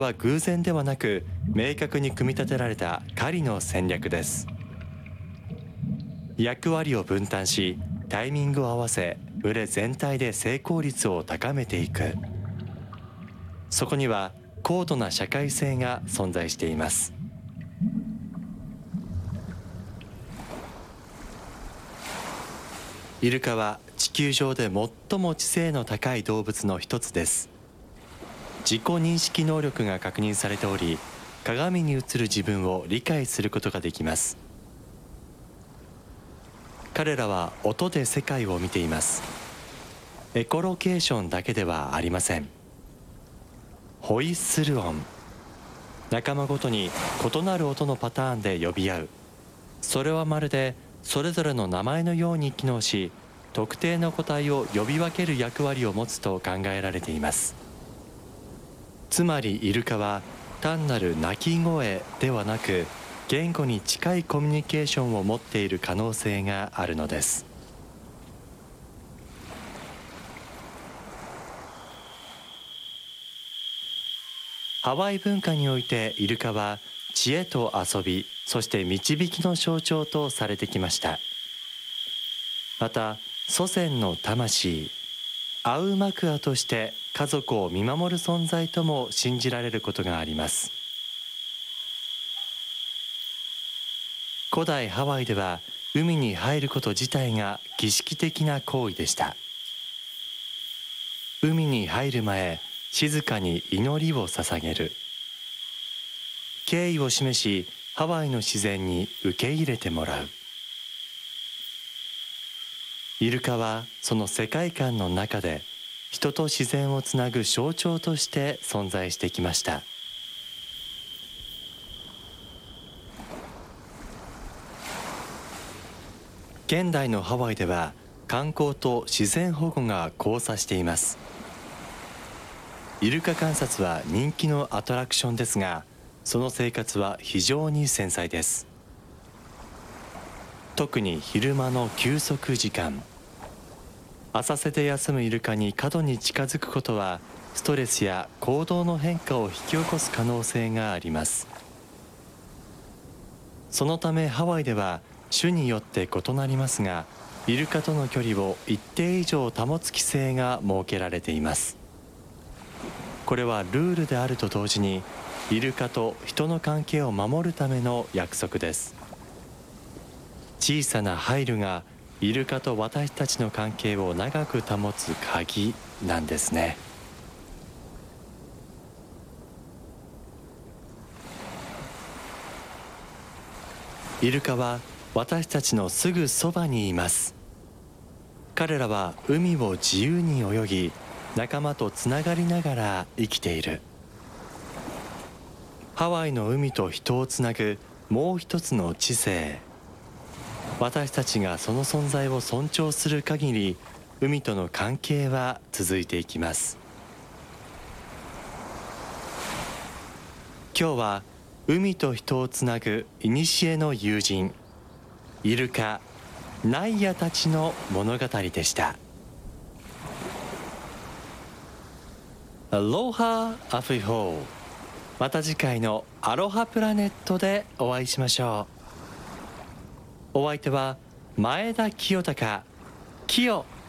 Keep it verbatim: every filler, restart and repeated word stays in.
は偶然ではなく明確に組み立てられた狩りの戦略です。役割を分担し、タイミングを合わせ群れ全体で成功率を高めていく。そこには高度な社会性が存在しています。イルカは地球上で最も知性の高い動物の一つです。自己認識能力が確認されており、鏡に映る自分を理解することができます。彼らは音で世界を見ています。エコロケーションだけではありません。ホイッスル音、仲間ごとに異なる音のパターンで呼び合う。それはまるでそれぞれの名前のように機能し、特定の個体を呼び分ける役割を持つと考えられています。つまりイルカは単なる鳴き声ではなく、言語に近いコミュニケーションを持っている可能性があるのです。ハワイ文化においてイルカは知恵と遊び、そして導きの象徴とされてきました。また祖先の魂、アウマクアとして家族を見守る存在とも信じられることがあります。古代ハワイでは海に入ること自体が儀式的な行為でした。海に入る前、静かに祈りを捧げる。敬意を示し、ハワイの自然に受け入れてもらう。イルカはその世界観の中で人と自然をつなぐ象徴として存在してきました。現代のハワイでは観光と自然保護が交差しています。イルカ観察は人気のアトラクションですが、その生活は非常に繊細です。特に昼間の休息時間、浅瀬で休むイルカに過度に近づくことはストレスや行動の変化を引き起こす可能性があります。そのためハワイでは種によって異なりますが、イルカとの距離を一定以上保つ規制が設けられています。これはルールであると同時にイルカと人の関係を守るための約束です。小さな配慮がイルカと私たちの関係を長く保つ鍵なんですね。イルカは私たちのすぐそばにいます。彼らは海を自由に泳ぎ、仲間とつながりながら生きている。ハワイの海と人をつなぐもう一つの知性。私たちがその存在を尊重する限り、海との関係は続いていきます。今日は海と人をつなぐ古の友人、イルカ、ナイアたちの物語でした。アロハアフイホー。また次回のアロハプラネットでお会いしましょう。お相手は前田清隆、キヨ